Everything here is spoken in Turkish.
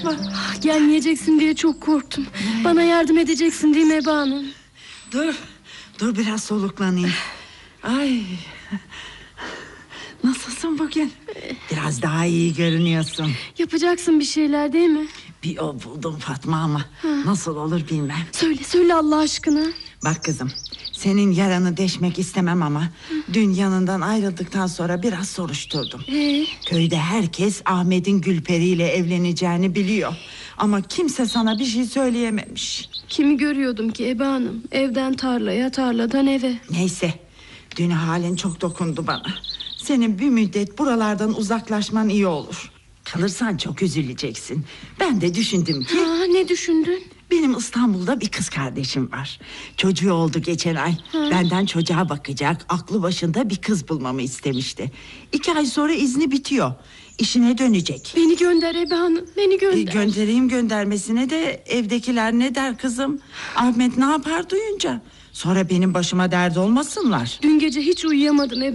Gelmeyeceksin diye çok korktum. Bana yardım edeceksin değil mi Ebe Hanım? Dur biraz soluklanayım. Ay, nasılsın bugün? Biraz daha iyi görünüyorsun. Yapacaksın bir şeyler değil mi? Bir o buldum Fatma ama nasıl olur bilmem. Söyle Allah aşkına. Bak kızım, senin yaranı deşmek istemem ama dün yanından ayrıldıktan sonra biraz soruşturdum. Köyde herkes Ahmet'in Gülperi ile evleneceğini biliyor. Ama kimse sana bir şey söyleyememiş. Kimi görüyordum ki Ebe Hanım? Evden tarlaya, tarladan eve. Neyse, dün halin çok dokundu bana. Senin bir müddet buralardan uzaklaşman iyi olur. Kalırsan çok üzüleceksin. Ben de düşündüm ki... Ne düşündün? Benim İstanbul'da bir kız kardeşim var. Çocuğu oldu geçen ay. Benden çocuğa bakacak, aklı başında bir kız bulmamı istemişti. 2 ay sonra izni bitiyor. İşine dönecek. Beni gönder Ebe Hanım, beni gönder. Göndereyim, göndermesine de evdekiler ne der kızım? Ahmet ne yapar duyunca? Sonra benim başıma dert olmasınlar. Dün gece hiç uyuyamadım Ebe